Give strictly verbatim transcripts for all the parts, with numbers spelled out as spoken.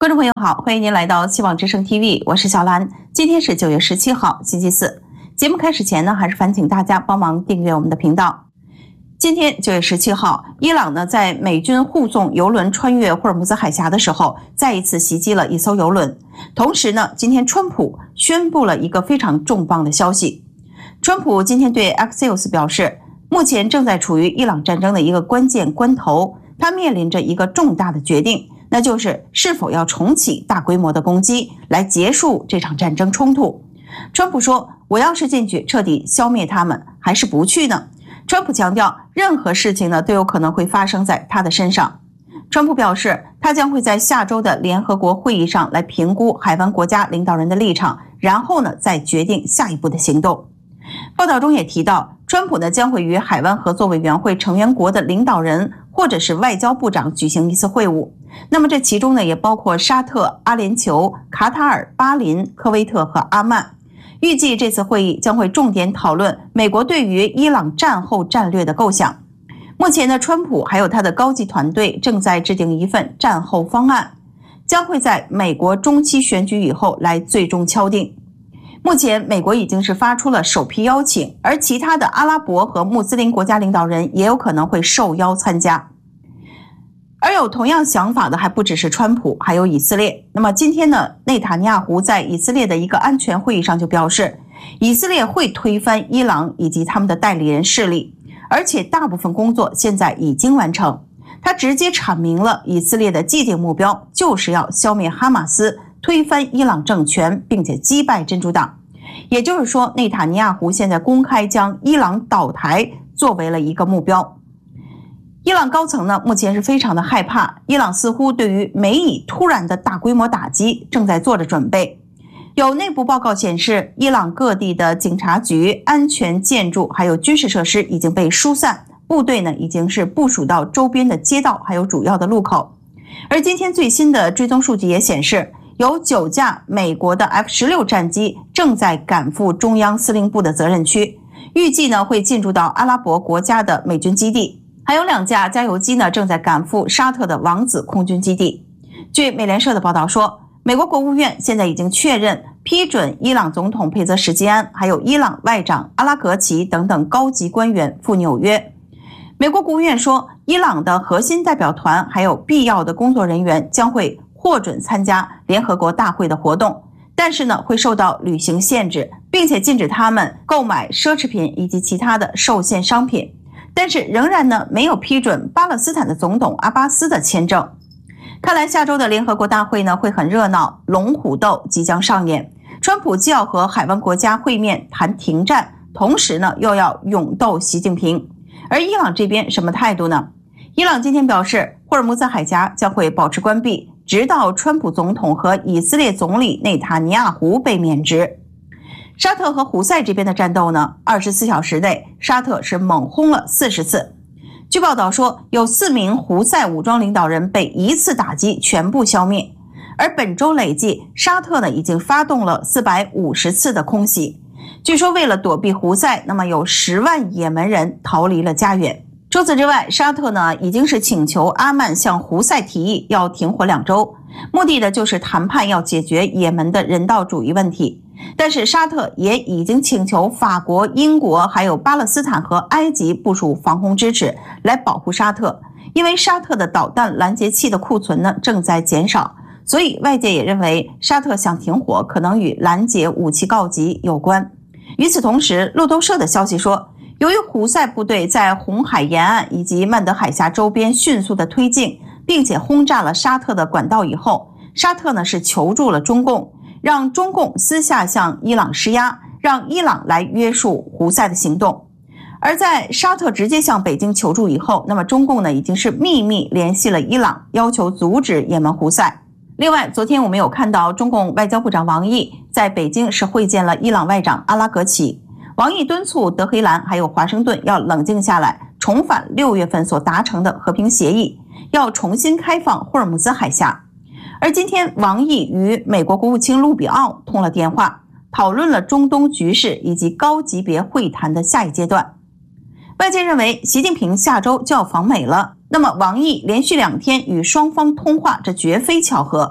观众朋友好，欢迎您来到希望之声 T V， 我是小兰。今天是九月十七号，星期四。节目开始前呢，还是烦请大家帮忙订阅我们的频道。今天九月十七号，伊朗呢在美军护送油轮穿越霍尔木兹海峡的时候，再一次袭击了一艘油轮。同时呢，今天川普宣布了一个非常重磅的消息。川普今天对 Axios 表示，目前正在处于伊朗战争的一个关键关头，他面临着一个重大的决定。那就是是否要重启大规模的攻击来结束这场战争冲突。川普说，我要是进去彻底消灭他们，还是不去呢？川普强调，任何事情呢都有可能会发生在他的身上。川普表示，他将会在下周的联合国会议上来评估海湾国家领导人的立场，然后呢再决定下一步的行动。报道中也提到，川普呢将会与海湾合作委员会成员国的领导人或者是外交部长举行一次会晤。那么这其中呢也包括沙特、阿联酋、卡塔尔、巴林、科威特和阿曼。预计这次会议将会重点讨论美国对于伊朗战后战略的构想。目前呢，川普还有他的高级团队正在制定一份战后方案，将会在美国中期选举以后来最终敲定。目前美国已经是发出了首批邀请，而其他的阿拉伯和穆斯林国家领导人也有可能会受邀参加。而有同样想法的还不只是川普，还有以色列。那么今天呢，内塔尼亚胡在以色列的一个安全会议上就表示，以色列会推翻伊朗以及他们的代理人势力，而且大部分工作现在已经完成。他直接阐明了以色列的既定目标就是要消灭哈马斯，推翻伊朗政权，并且击败真主党。也就是说，内塔尼亚胡现在公开将伊朗倒台作为了一个目标。伊朗高层呢，目前是非常的害怕，伊朗似乎对于美以突然的大规模打击正在做着准备。有内部报告显示，伊朗各地的警察局、安全建筑还有军事设施已经被疏散，部队呢已经是部署到周边的街道还有主要的路口。而今天最新的追踪数据也显示，有九架美国的 F 十六 战机正在赶赴中央司令部的责任区，预计呢会进驻到阿拉伯国家的美军基地。还有两架加油机呢正在赶赴沙特的王子空军基地。据美联社的报道说，美国国务院现在已经确认批准伊朗总统佩泽什基安还有伊朗外长阿拉格齐等等高级官员赴纽约。美国国务院说，伊朗的核心代表团还有必要的工作人员将会获准参加联合国大会的活动，但是呢会受到旅行限制，并且禁止他们购买奢侈品以及其他的受限商品。但是仍然呢没有批准巴勒斯坦的总统阿巴斯的签证。看来下周的联合国大会呢会很热闹，龙虎斗即将上演。川普既要和海湾国家会面谈停战，同时呢又要勇斗习近平。而伊朗这边什么态度呢？伊朗今天表示，霍尔木兹海峡将会保持关闭，直到川普总统和以色列总理内塔尼亚胡被免职。沙特和胡塞这边的战斗呢，二十四小时内沙特是猛轰了四十次。据报道说，有四名胡塞武装领导人被一次打击全部消灭。而本周累计，沙特呢已经发动了四百五十次的空袭。据说为了躲避胡塞，那么有十万也门人逃离了家园。除此之外，沙特呢已经是请求阿曼向胡塞提议要停火两周，目的的就是谈判要解决也门的人道主义问题。但是沙特也已经请求法国、英国还有巴勒斯坦和埃及部署防空支持来保护沙特，因为沙特的导弹拦截器的库存呢正在减少，所以外界也认为沙特想停火可能与拦截武器告急有关。与此同时，路透社的消息说，由于胡塞部队在红海沿岸以及曼德海峡周边迅速的推进，并且轰炸了沙特的管道以后，沙特呢是求助了中共，让中共私下向伊朗施压，让伊朗来约束胡塞的行动。而在沙特直接向北京求助以后，那么中共呢已经是秘密联系了伊朗，要求阻止也门胡塞。另外，昨天我们有看到中共外交部长王毅在北京是会见了伊朗外长阿拉格齐。王毅敦促德黑兰还有华盛顿要冷静下来，重返六月份所达成的和平协议，要重新开放霍尔木兹海峡。而今天，王毅与美国国务卿卢比奥通了电话，讨论了中东局势以及高级别会谈的下一阶段。外界认为，习近平下周就要访美了，那么王毅连续两天与双方通话，这绝非巧合。北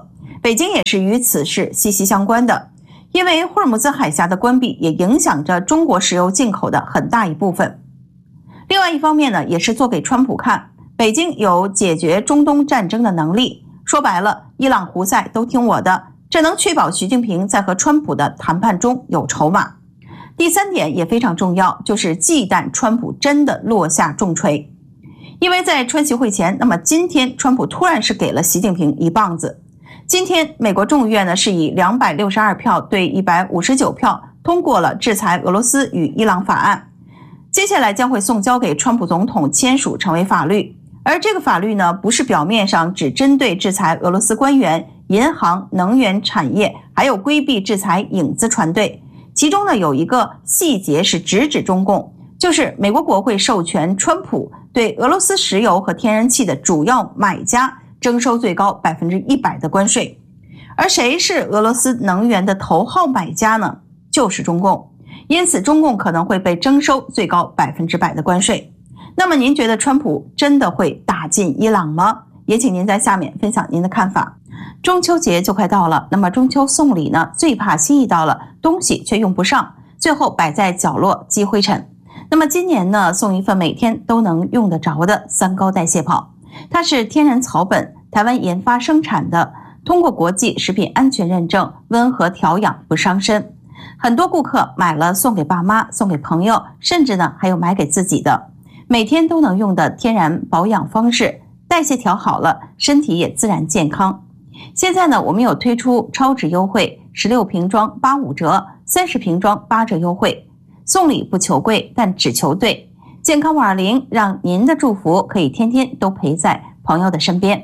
北京也是与此事息息相关的，因为霍尔木兹海峡的关闭也影响着中国石油进口的很大一部分。另外一方面呢，也是做给川普看，北京有解决中东战争的能力。说白了，伊朗胡塞都听我的，这能确保习近平在和川普的谈判中有筹码。第三点也非常重要，就是忌惮川普真的落下重锤。因为在川习会前，那么今天川普突然是给了习近平一棒子。今天美国众议院呢是以两百六十二票对一百五十九票通过了制裁俄罗斯与伊朗法案，接下来将会送交给川普总统签署成为法律。而这个法律呢，不是表面上只针对制裁俄罗斯官员、银行、能源产业，还有规避制裁影子船队。其中呢有一个细节是直指中共，就是美国国会授权川普对俄罗斯石油和天然气的主要买家征收最高 百分之百 的关税。而谁是俄罗斯能源的头号买家呢？就是中共。因此中共可能会被征收最高 百分之百 的关税。那么您觉得川普真的会打进伊朗吗？也请您在下面分享您的看法。中秋节就快到了，那么中秋送礼呢，最怕心意到了，东西却用不上，最后摆在角落积灰尘。那么今年呢，送一份每天都能用得着的三高代谢跑，它是天然草本，台湾研发生产的，通过国际食品安全认证，温和调养不伤身。很多顾客买了送给爸妈，送给朋友，甚至呢还有买给自己的，每天都能用的天然保养方式，代谢调好了，身体也自然健康。现在呢，我们有推出超值优惠，十六瓶装八五折，三十瓶装八折优惠。送礼不求贵，但只求对。健康五二零，让您的祝福可以天天都陪在朋友的身边。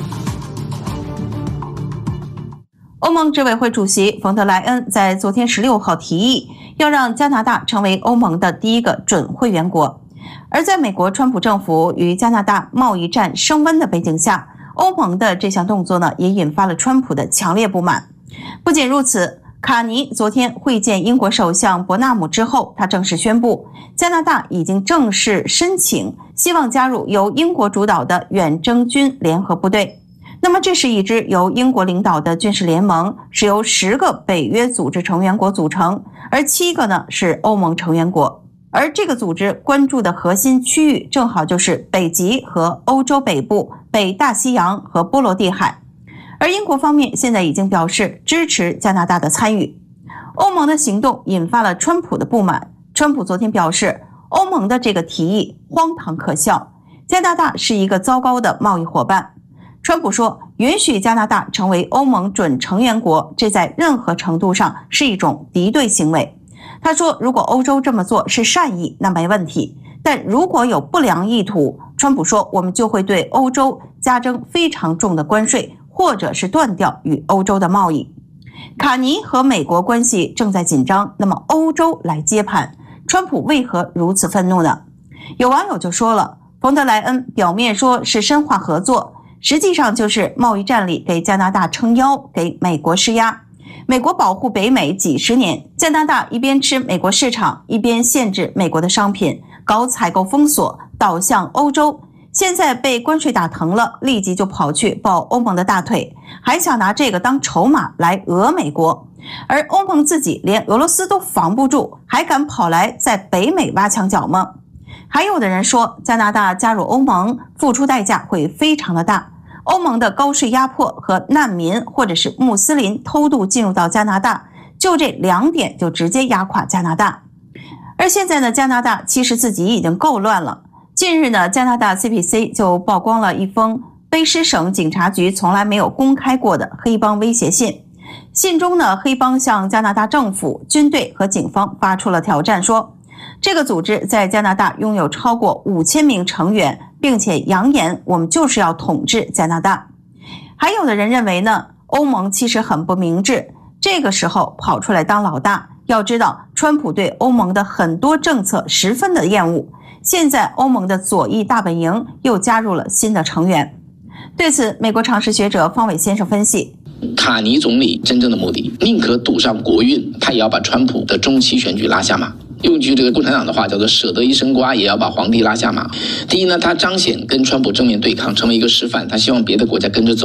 欧盟执委会主席冯德莱恩在昨天十六号提议，要让加拿大成为欧盟的第一个准会员国。而在美国川普政府与加拿大贸易战升温的背景下，欧盟的这项动作呢，也引发了川普的强烈不满。不仅如此，卡尼昨天会见英国首相伯纳姆之后，他正式宣布，加拿大已经正式申请，希望加入由英国主导的远征军联合部队。那么这是一支由英国领导的军事联盟，是由十个北约组织成员国组成，而七个呢是欧盟成员国。而这个组织关注的核心区域正好就是北极和欧洲北部、北大西洋和波罗的海。而英国方面现在已经表示支持加拿大的参与。欧盟的行动引发了川普的不满。川普昨天表示，欧盟的这个提议荒唐可笑，加拿大是一个糟糕的贸易伙伴。川普说，允许加拿大成为欧盟准成员国，这在任何程度上是一种敌对行为。他说，如果欧洲这么做是善意，那没问题，但如果有不良意图，川普说，我们就会对欧洲加征非常重的关税，或者是断掉与欧洲的贸易。卡尼和美国关系正在紧张，那么欧洲来接盘，川普为何如此愤怒呢？有网友就说了，冯德莱恩表面说是深化合作，实际上就是贸易战里给加拿大撑腰，给美国施压。美国保护北美几十年，加拿大一边吃美国市场，一边限制美国的商品，搞采购封锁，倒向欧洲。现在被关税打疼了，立即就跑去抱欧盟的大腿，还想拿这个当筹码来讹美国。而欧盟自己连俄罗斯都防不住，还敢跑来在北美挖墙脚吗？还有的人说，加拿大加入欧盟付出代价会非常的大，欧盟的高税压迫和难民或者是穆斯林偷渡进入到加拿大，就这两点就直接压垮加拿大。而现在呢，加拿大其实自己已经够乱了。近日呢，加拿大 C P C 就曝光了一封卑诗省警察局从来没有公开过的黑帮威胁信。信中呢，黑帮向加拿大政府、军队和警方发出了挑战，说这个组织在加拿大拥有超过五千名成员，并且扬言我们就是要统治加拿大。还有的人认为呢，欧盟其实很不明智，这个时候跑出来当老大。要知道，川普对欧盟的很多政策十分的厌恶，现在欧盟的左翼大本营又加入了新的成员。对此，美国常识学者方伟先生分析， 卡尼总理真正的目的，宁可赌上国运，他也要把川普的中期选举拉下马。用句这个共产党的话叫做舍得一身瓜也要把皇帝拉下马。第一呢，他彰显跟川普正面对抗，成为一个示范，他希望别的国家跟着走。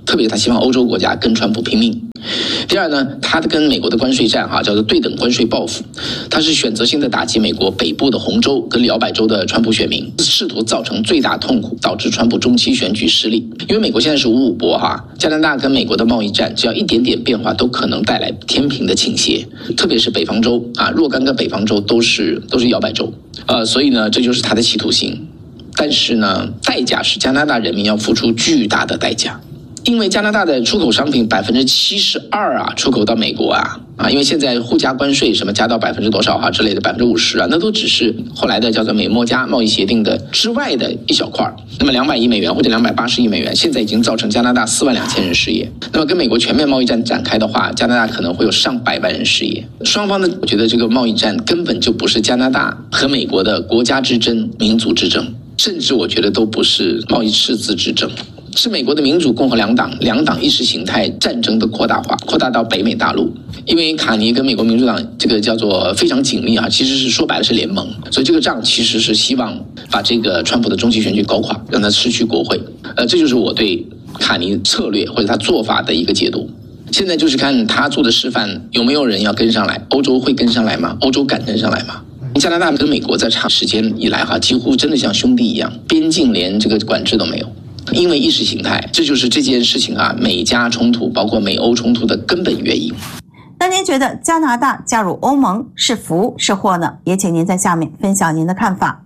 特别他希望欧洲国家跟川普拼命。第二呢，他跟美国的关税战哈、啊、叫做对等关税报复，他是选择性的打击美国北部的红州跟摇摆州的川普选民，试图造成最大痛苦，导致川普中期选举失利。因为美国现在是五五波哈，加拿大跟美国的贸易战只要一点点变化都可能带来天平的倾斜，特别是北方州啊，若干个北方州都是都是摇摆州，呃，所以呢，这就是他的企图心。但是呢，代价是加拿大人民要付出巨大的代价。因为加拿大的出口商品百分之七十二啊，出口到美国啊啊，因为现在互加关税什么加到百分之多少哈、啊、之类的百分之五十啊，那都只是后来的叫做美墨加贸易协定的之外的一小块。那么两百亿美元或者两百八十亿美元，现在已经造成加拿大四万两千人失业。那么跟美国全面贸易战展开的话，加拿大可能会有上百万人失业。双方的，我觉得这个贸易战根本就不是加拿大和美国的国家之争、民族之争，甚至我觉得都不是贸易赤字之争。是美国的民主共和两党两党意识形态战争的扩大化，扩大到北美大陆。因为卡尼跟美国民主党这个叫做非常紧密啊，其实是说白了是联盟，所以这个仗其实是希望把这个川普的中期选举搞垮，让他失去国会。呃，这就是我对卡尼策略或者他做法的一个解读。现在就是看他做的示范有没有人要跟上来，欧洲会跟上来吗？欧洲敢跟上来吗？加拿大跟美国在长时间以来哈、啊，几乎真的像兄弟一样，边境连这个管制都没有。因为意识形态，这就是这件事情啊，美加冲突包括美欧冲突的根本原因。 那您觉得加拿大加入欧盟是福是祸呢？也请您在下面分享您的看法。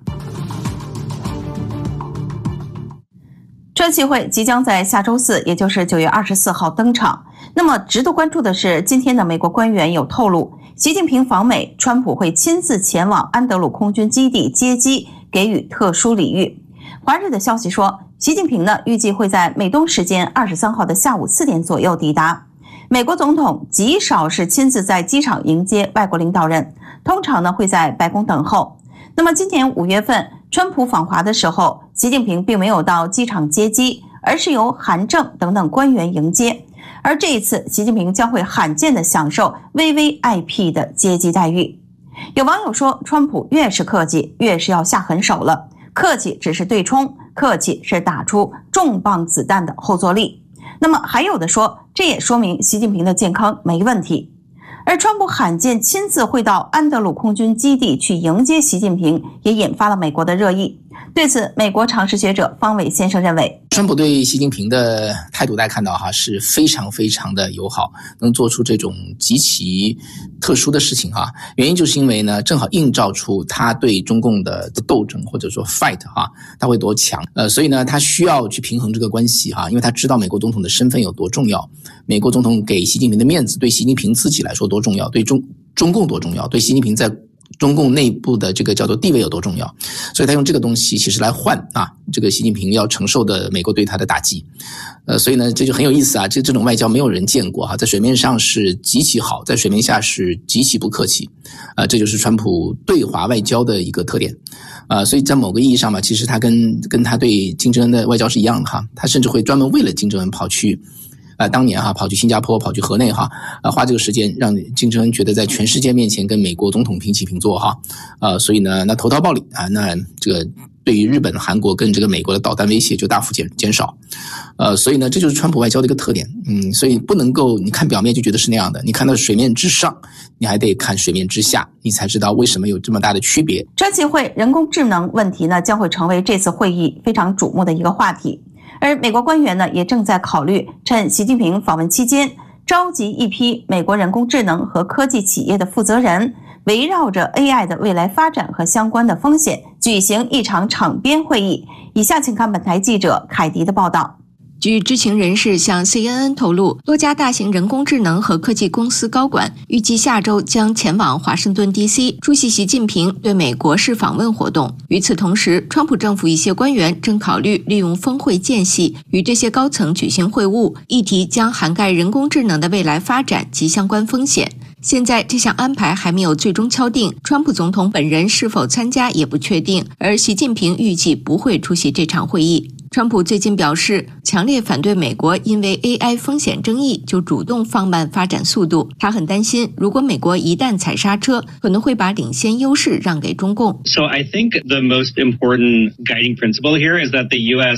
川协会即将在下周四，也就是九月二十四号登场。那么值得关注的是，今天的美国官员有透露，习近平访美，川普会亲自前往安德鲁空军基地接机，给予特殊礼遇。华日的消息说，习近平呢预计会在美东时间二十三号的下午四点左右抵达。美国总统极少是亲自在机场迎接外国领导人，通常呢会在白宫等候。那么今年五月份川普访华的时候，习近平并没有到机场接机，而是由韩正等等官员迎接。而这一次，习近平将会罕见地享受 V V I P 的接机待遇。有网友说，川普越是客气，越是要下狠手了。客气只是对冲，客气是打出重磅子弹的后坐力。那么还有的说，这也说明习近平的健康没问题。而川普罕见亲自会到安德鲁空军基地去迎接习近平，也引发了美国的热议。对此，美国常识学者方伟先生认为， 川普对习近平的态度大家看到哈是非常非常的友好，能做出这种极其特殊的事情哈。原因就是因为呢，正好映照出他对中共的斗争或者说 fight 哈，他会多强。呃，所以呢，他需要去平衡这个关系哈，因为他知道美国总统的身份有多重要，美国总统给习近平的面子对习近平自己来说多重要，对中中共多重要，对习近平在中共内部的这个叫做地位有多重要，所以他用这个东西其实来换啊，这个习近平要承受的美国对他的打击。呃，所以呢，这就很有意思啊，这这种外交没有人见过哈，在水面上是极其好，在水面下是极其不客气，呃，这就是川普对华外交的一个特点。呃，所以在某个意义上嘛，其实他跟跟他对金正恩的外交是一样的哈，他甚至会专门为了金正恩跑去。呃，当年哈跑去新加坡，跑去河内哈，呃，花这个时间让金正恩觉得在全世界面前跟美国总统平起平坐哈，呃，所以呢，那投桃报李啊，那这个对于日本、韩国跟这个美国的导弹威胁就大幅减减少，呃，所以呢，这就是川普外交的一个特点，嗯，所以不能够你看表面就觉得是那样的，你看到水面之上，你还得看水面之下，你才知道为什么有这么大的区别。 川协会人工智能问题呢，将会成为这次会议非常瞩目的一个话题。而美国官员呢，也正在考虑趁习近平访问期间，召集一批美国人工智能和科技企业的负责人，围绕着 A I 的未来发展和相关的风险，举行一场场边会议。以下请看本台记者凯迪的报道。 据知情人士向 C N N 透露，多家大型人工智能和科技公司高管预计下周将前往华盛顿 D C 出席习近平对美国式访问活动。与此同时，川普政府一些官员正考虑利用峰会间隙与这些高层举行会晤，议题将涵盖人工智能的未来发展及相关风险。现在这项安排还没有最终敲定，川普总统本人是否参加也不确定，而习近平预计不会出席这场会议。川普最近表示，强烈反对美国因为 A I 风险争议就主动放慢发展速度。他很担心，如果美国一旦踩刹车，可能会把领先优势让给中共。 So I think the most important guiding principle here is that the U S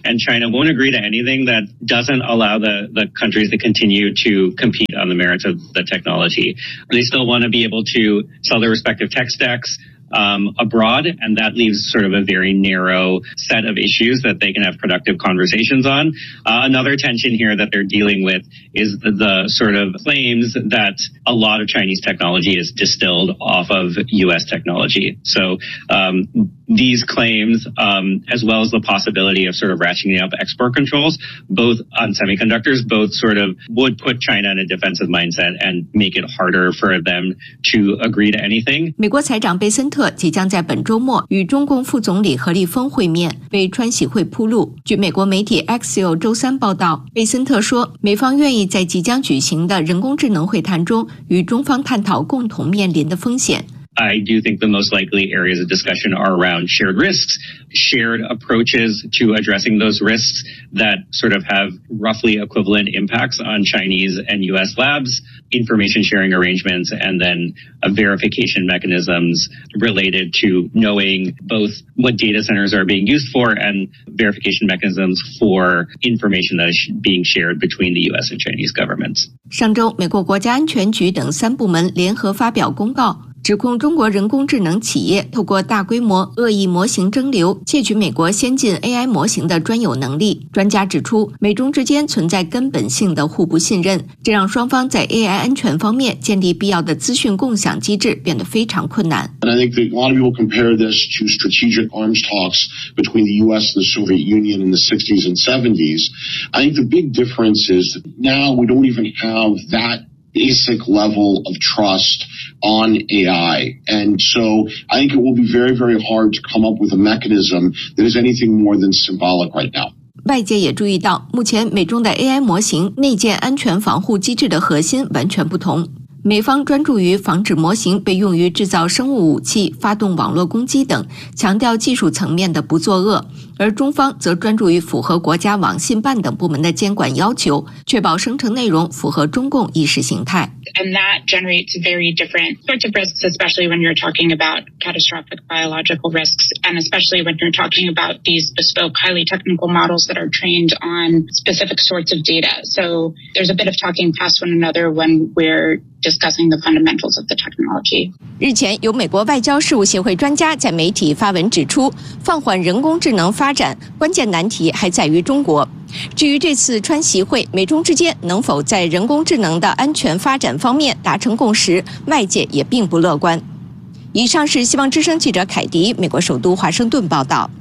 and China won't agree to anything that doesn't allow the, the countries to continue to compete on the merits of the technology. They still want to be able to sell their respective tech stacks Um, abroad, and that leaves sort of a very narrow set of issues that they can have productive conversations on. Uh, another tension here that they're dealing with is the, the sort of claims that a lot of Chinese technology is distilled off of U S technology. So um, these claims, um, as well as the possibility of sort of ratcheting up export controls, both on semiconductors, both sort of would put China in a defensive mindset and make it harder for them to agree to anything. 美国财长贝森特即将在本周末与中共副总理何立峰会面，为川习会铺路。据美国媒体 Axios 周三报道，贝森特说，美方愿意在即将举行的人工智能会谈中与中方探讨共同面临的风险。 I do think the most likely areas of discussion are around shared risks, shared approaches to addressing those risks that sort of have roughly equivalent impacts on Chinese and U S labs, information sharing arrangements, and then uh, verification mechanisms related to knowing both what data centers are being used for and verification mechanisms for information that is being shared between the U S and Chinese governments. 上周，美国国家安全局等三部门联合发表公告，指控中国人工智能企业透过大规模恶意模型蒸馏，窃取美国先进 A I 模型的专有能力。专家指出，美中之间存在根本性的互不信任，这让双方在 A I 安全方面建立必要的资讯共享机制变得非常困难。 And I think that a lot of people compare this to strategic arms talks between the U S and the Soviet Union in the sixties and seventies. I think the big difference is that now we don't even have that basic level of trust on A I. And so I think it will be very, very hard to come up with a mechanism that is anything more than symbolic right now. 外界也注意到，目前美中的 A I 模型内建安全防护机制的核心完全不同。美方专注于防止模型被用于制造生物武器、发动网络攻击等，强调技术层面的不作恶，而中方则专注于符合国家网信办等部门的监管要求，确保生成内容符合中共意识形态。 And that generates very different sorts of risks, especially when you're talking about catastrophic biological risks, and especially when you're talking about these bespoke, highly technical models that are trained on specific sorts of data. So there's a bit of talking past one another when we're discussing the fundamentals of the technology. 日前，有美国外交事务协会专家在媒体发文指出，放缓人工智能发展关键难题还在于中国。至于这次川习会，美中之间能否在人工智能的安全发展方面达成共识，外界也并不乐观。以上是希望之声记者凯迪，美国首都华盛顿报道。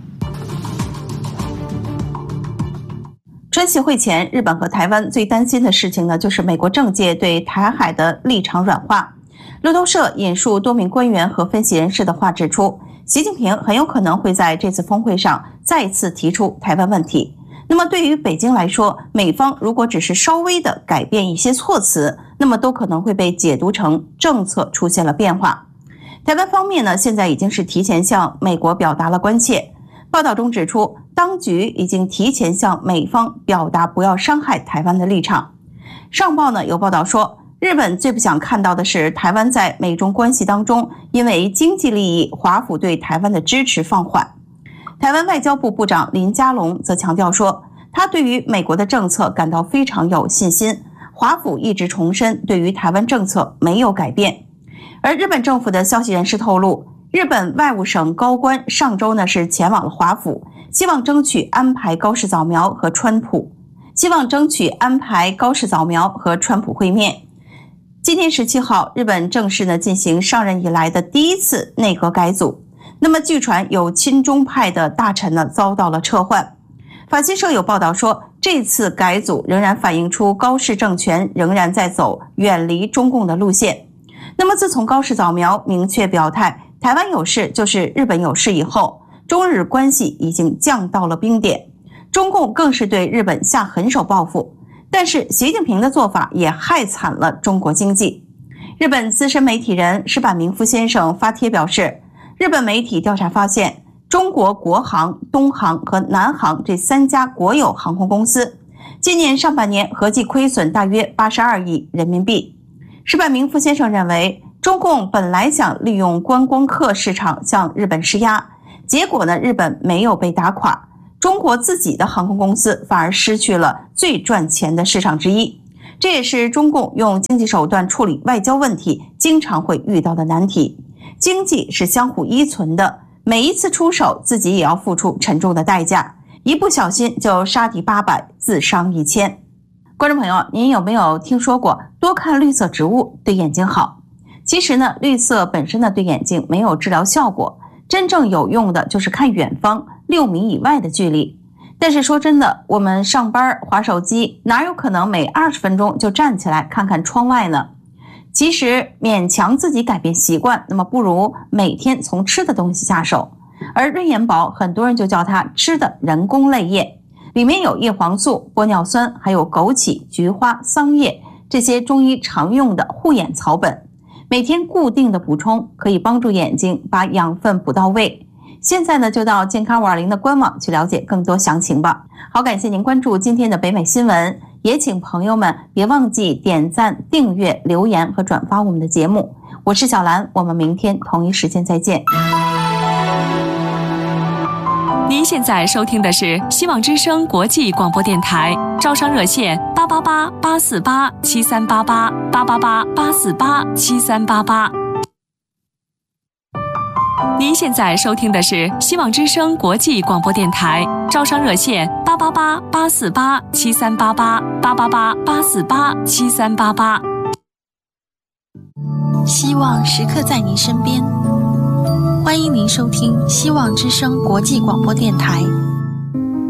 川习会前，日本和台湾最担心的事情呢，就是美国政界对台海的立场软化。路透社引述多名官员和分析人士的话指出，习近平很有可能会在这次峰会上再次提出台湾问题。那么对于北京来说，美方如果只是稍微的改变一些措辞，那么都可能会被解读成政策出现了变化。台湾方面呢，现在已经是提前向美国表达了关切。报道中指出，当局已经提前向美方表达不要伤害台湾的立场。上报呢有报道说，日本最不想看到的是台湾在美中关系当中因为经济利益，华府对台湾的支持放缓。台湾外交部部长林佳龙则强调说，他对于美国的政策感到非常有信心，华府一直重申对于台湾政策没有改变。而日本政府的消息人士透露，日本外务省高官上周呢是前往了华府，希望争取安排高市早苗和川普，希望争取安排高市早苗和川普会面。今天十七号，日本正式呢进行上任以来的第一次内阁改组。那么据传有亲中派的大臣呢遭到了撤换。法新社有报道说，这次改组仍然反映出高市政权仍然在走远离中共的路线。那么自从高市早苗明确表态台湾有事就是日本有事以后，中日关系已经降到了冰点，中共更是对日本下狠手报复。但是习近平的做法也害惨了中国经济。日本资深媒体人石坂明夫先生发帖表示，日本媒体调查发现，中国国航、东航和南航这三家国有航空公司今年上半年合计亏损大约八十二亿人民币。石坂明夫先生认为，中共本来想利用观光客市场向日本施压，结果呢，日本没有被打垮。 中国自己的航空公司反而失去了最赚钱的市场之一。这也是中共用经济手段处理外交问题经常会遇到的难题。经济是相互依存的，每一次出手自己也要付出沉重的代价，一不小心就杀敌八百，自伤一千。观众朋友，您有没有听说过多看绿色植物对眼睛好？其实呢，绿色本身呢对眼睛没有治疗效果，真正有用的就是看远方六米以外的距离。但是说真的，我们上班滑手机，哪有可能每二十分钟就站起来看看窗外呢？其实勉强自己改变习惯，那么不如每天从吃的东西下手。而润眼宝很多人就叫它吃的人工泪液，里面有叶黄素、玻尿酸，还有枸杞、菊花、桑叶这些中医常用的护眼草本，每天固定的补充可以帮助眼睛把养分补到位。现在呢，就到健康五二零的官网去了解更多详情吧。好，感谢您关注今天的北美新闻，也请朋友们别忘记点赞、订阅、留言和转发我们的节目。我是小兰，我们明天同一时间再见。 您现在收听的是希望之声国际广播电台，招商热线八八八八四八七三八八八八八八四八七三八八。您现在收听的是希望之声国际广播电台，招商热线八八八八四八七三八八八八八八四八七三八八。 希望时刻在您身边，欢迎您收听希望之声国际广播电台。